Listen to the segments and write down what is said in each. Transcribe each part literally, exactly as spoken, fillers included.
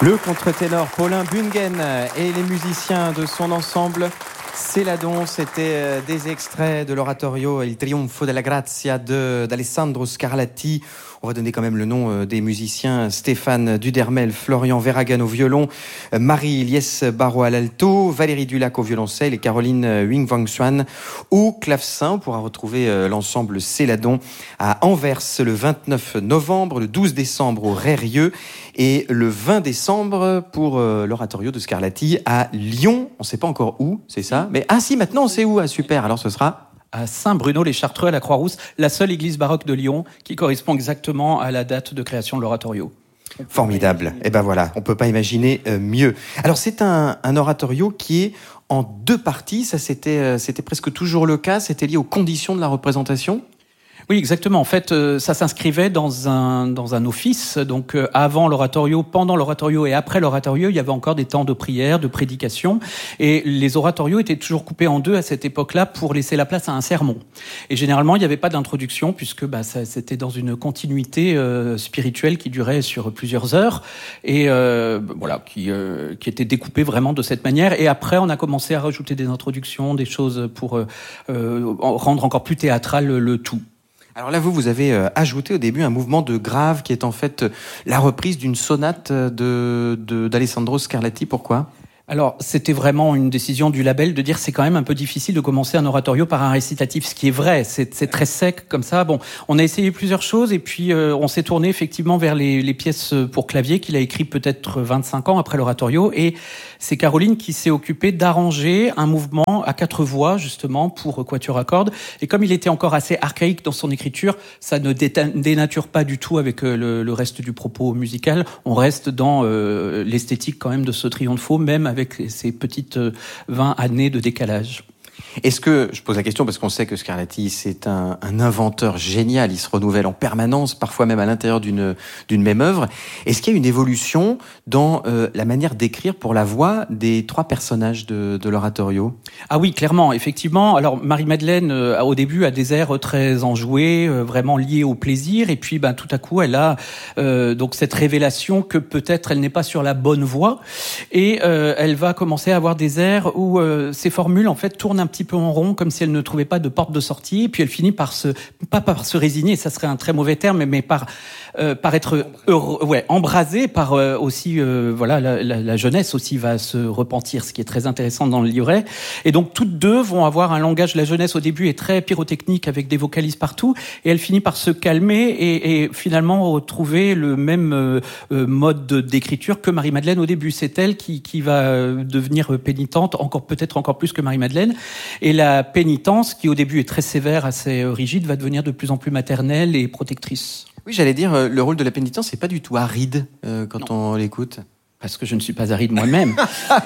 Le contre-ténor Paulin Bungen et les musiciens de son ensemble Céladon, c'était des extraits de l'oratorio Il Trionfo della Grazia de, d'Alessandro Scarlatti. On va donner quand même le nom des musiciens: Stéphane Dudermel, Florian Verhagen au violon, Marie Lies Barreau à l'alto, Valérie Dulac au violoncelle et Caroline Wing Wang Xuan au clavecin. On pourra retrouver l'ensemble Céladon à Anvers le vingt-neuf novembre, le douze décembre au Rérieux et le vingt décembre pour l'oratorio de Scarlatti à Lyon. On ne sait pas encore où, c'est ça? Mais ah si, maintenant on sait où. Ah, super, alors ce sera à Saint-Bruno-les-Chartreux, à la Croix-Rousse, la seule église baroque de Lyon qui correspond exactement à la date de création de l'oratorio. Formidable. Et ben voilà, on peut pas imaginer mieux. Alors c'est un, un oratorio qui est en deux parties. Ça c'était, c'était presque toujours le cas. C'était lié aux conditions de la représentation. Oui, exactement. En fait, euh, ça s'inscrivait dans un dans un office. Donc, euh, avant l'oratorio, pendant l'oratorio et après l'oratorio, il y avait encore des temps de prière, de prédication. Et les oratorios étaient toujours coupés en deux à cette époque-là pour laisser la place à un sermon. Et généralement, il n'y avait pas d'introduction puisque bah, ça, c'était dans une continuité euh, spirituelle qui durait sur plusieurs heures et euh, voilà, qui euh, qui était découpée vraiment de cette manière. Et après, on a commencé à rajouter des introductions, des choses pour euh, euh, rendre encore plus théâtral le, le tout. Alors là, vous, vous avez ajouté au début un mouvement de grave qui est en fait la reprise d'une sonate de, de, d'Alessandro Scarlatti. Pourquoi ? Alors, c'était vraiment une décision du label de dire c'est quand même un peu difficile de commencer un oratorio par un récitatif, ce qui est vrai, c'est, c'est très sec comme ça. Bon, on a essayé plusieurs choses et puis euh, on s'est tourné effectivement vers les, les pièces pour clavier qu'il a écrit peut-être vingt-cinq ans après l'oratorio, et c'est Caroline qui s'est occupée d'arranger un mouvement à quatre voix justement pour quatuor à cordes. Et comme il était encore assez archaïque dans son écriture, ça ne dénature pas du tout avec le, le reste du propos musical. On reste dans euh, l'esthétique quand même de ce triompho, même avec ces petites vingt années de décalage. Est-ce que, je pose la question parce qu'on sait que Scarlatti, c'est un, un inventeur génial, il se renouvelle en permanence, parfois même à l'intérieur d'une, d'une même œuvre. Est-ce qu'il y a une évolution dans euh, la manière d'écrire pour la voix des trois personnages de, de l'oratorio ? Ah oui, clairement, effectivement. Alors, Marie-Madeleine, euh, au début, a des airs très enjoués, euh, vraiment liés au plaisir, et puis ben, tout à coup, elle a euh, donc cette révélation que peut-être elle n'est pas sur la bonne voie, et euh, elle va commencer à avoir des airs où euh, ses formules, en fait, tournent un petit peu en rond, comme si elle ne trouvait pas de porte de sortie, et puis elle finit par se, pas par se résigner, ça serait un très mauvais terme, mais par euh, par être heureux, ouais, embrasée par euh, aussi, euh, voilà, la, la, la jeunesse aussi va se repentir, ce qui est très intéressant dans le livret. Et donc toutes deux vont avoir un langage. La jeunesse au début est très pyrotechnique avec des vocalises partout, et elle finit par se calmer et, et finalement retrouver le même euh, mode d'écriture que Marie-Madeleine au début. C'est elle qui qui va devenir pénitente, encore peut-être encore plus que Marie-Madeleine. Et la pénitence, qui au début est très sévère, assez rigide, va devenir de plus en plus maternelle et protectrice. Oui, j'allais dire, le rôle de la pénitence, c'est pas du tout aride euh, quand non. on l'écoute. Parce que je ne suis pas aride moi-même.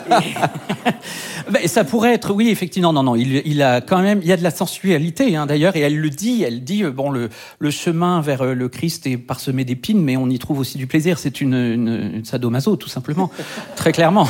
et... ça pourrait être, oui, effectivement, non, non, il, il a quand même, il y a de la sensualité, hein, d'ailleurs, et elle le dit, elle dit, bon, le, le chemin vers le Christ est parsemé d'épines, mais on y trouve aussi du plaisir. C'est une, une, une sadomaso, tout simplement, très clairement.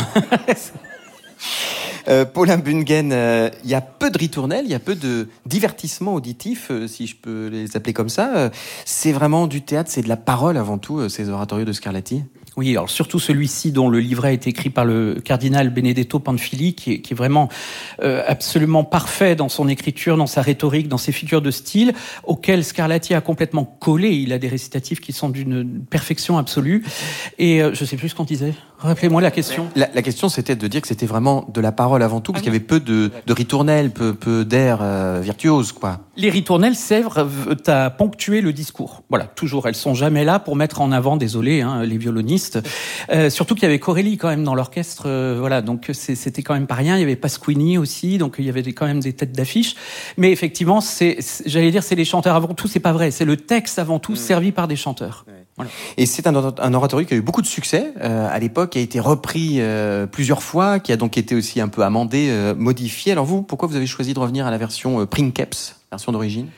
Euh, Paulin Bungen, il euh, y a peu de ritournelles, il y a peu de divertissement auditif, euh, si je peux les appeler comme ça. Euh, c'est vraiment du théâtre, c'est de la parole avant tout, euh, ces oratorios de Scarlatti. Oui, alors surtout celui-ci dont le livret a été écrit par le cardinal Benedetto Panfili, qui est, qui est vraiment euh, absolument parfait dans son écriture, dans sa rhétorique, dans ses figures de style, auquel Scarlatti a complètement collé. Il a des récitatifs qui sont d'une perfection absolue. Et euh, je sais plus ce qu'on disait. Rappelez-moi la question. La, la question, c'était de dire que c'était vraiment de la parole avant tout, parce ah, qu'il y avait peu de, de ritournelles, peu, peu d'air euh, virtuose, quoi. Les ritournelles servent à ponctuer le discours. Voilà, toujours. Elles sont jamais là pour mettre en avant, désolé, hein, les violonistes. Euh, surtout qu'il y avait Corelli quand même dans l'orchestre. Euh, voilà, donc c'est, c'était quand même pas rien. Il y avait Pasquini aussi, donc il y avait des, quand même des têtes d'affiche. Mais effectivement, c'est, c'est, j'allais dire, c'est les chanteurs avant tout. C'est pas vrai. C'est le texte avant tout, mmh. servi par des chanteurs. Ouais. Voilà. Et c'est un, un oratorio qui a eu beaucoup de succès euh, à l'époque, qui a été repris euh, plusieurs fois, qui a donc été aussi un peu amendé, euh, modifié. Alors vous, pourquoi vous avez choisi de revenir à la version euh, Princeps, version d'origine ?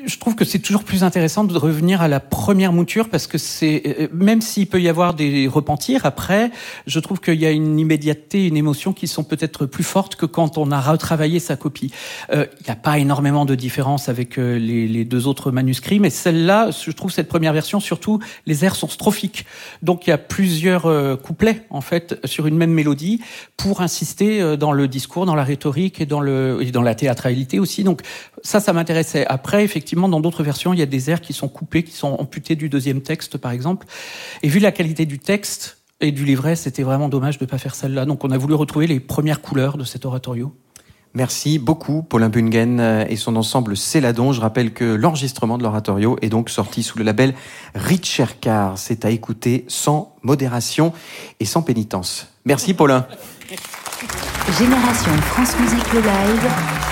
je trouve que c'est toujours plus intéressant de revenir à la première mouture parce que c'est, même s'il peut y avoir des repentirs après, je trouve qu'il y a une immédiateté, une émotion qui sont peut-être plus fortes que quand on a retravaillé sa copie. Euh, il n'y a pas énormément de différence avec euh, les, les deux autres manuscrits, mais celle-là, je trouve cette première version, surtout, les airs sont strophiques. Donc il y a plusieurs euh, couplets, en fait, sur une même mélodie pour insister euh, dans le discours, dans la rhétorique et dans, le, et dans la théâtralité aussi. Donc ça, ça m'intéressait. Après, effectivement, dans d'autres versions, il y a des airs qui sont coupés, qui sont amputés du deuxième texte, par exemple. Et vu la qualité du texte et du livret, c'était vraiment dommage de ne pas faire celle-là. Donc on a voulu retrouver les premières couleurs de cet oratorio. Merci beaucoup, Paulin Bungen et son ensemble Céladon. Je rappelle que l'enregistrement de l'oratorio est donc sorti sous le label Ricercar. C'est à écouter sans modération et sans pénitence. Merci, Paulin. Génération France Musique le live.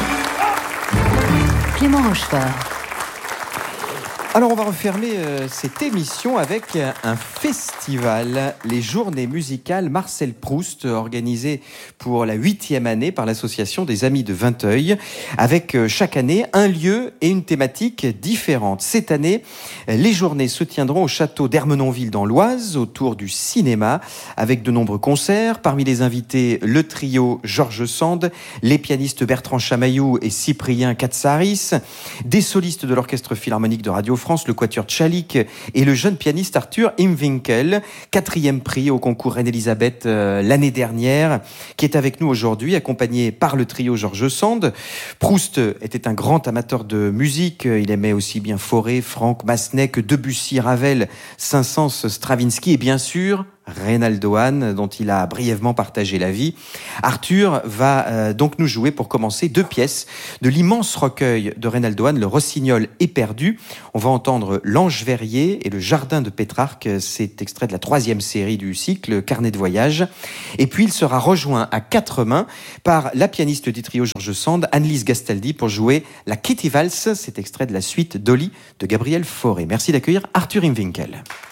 Clément Rochefort. Alors on va refermer euh, cette émission avec un festival, les Journées musicales Marcel Proust, organisées pour la huitième année par l'association des Amis de Vinteuil, avec euh, chaque année un lieu et une thématique différente. Cette année, les journées se tiendront au château d'Ermenonville dans l'Oise, autour du cinéma, avec de nombreux concerts. Parmi les invités, le trio Georges Sand, les pianistes Bertrand Chamaillou et Cyprien Katsaris, des solistes de l'Orchestre Philharmonique de Radio France, le Quatuor Tchalik et le jeune pianiste Arthur Imwinkel, quatrième prix au concours Reine-Elisabeth euh, l'année dernière, qui est avec nous aujourd'hui, accompagné par le trio Georges Sand. Proust était un grand amateur de musique, il aimait aussi bien Fauré, Franck, Massenet que Debussy, Ravel, Saint-Saëns, Stravinsky et bien sûr Reynaldo Hahn, dont il a brièvement partagé la vie. Arthur va euh, donc nous jouer pour commencer deux pièces de l'immense recueil de Reynaldo Hahn, le Rossignol éperdu. On va entendre L'Ange Verrier et le Jardin de Pétrarque, c'est extrait de la troisième série du cycle Carnet de voyage. Et puis il sera rejoint à quatre mains par la pianiste du trio Georges Sand, Annelise Gastaldi, pour jouer la Kitty Valse, c'est extrait de la suite Dolly de Gabriel Fauré. Merci d'accueillir Arthur Imwinkel.